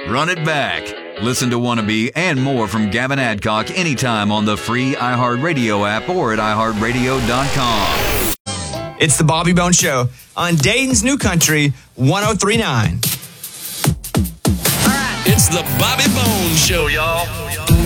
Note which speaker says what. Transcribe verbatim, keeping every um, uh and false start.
Speaker 1: Run it back. Listen to Wannabe and more from Gavin Adcock anytime on the free iHeartRadio app or at i heart radio dot com.
Speaker 2: It's the Bobby Bones Show on Dayton's New Country one oh three point nine.
Speaker 3: It's the Bobby Bones Show, y'all.